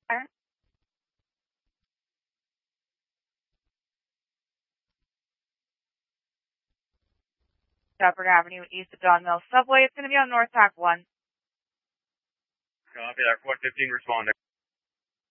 Shepherd Avenue, east of Don Mills Subway. It's going to be on North Tack 1. Copy that. 115, respond.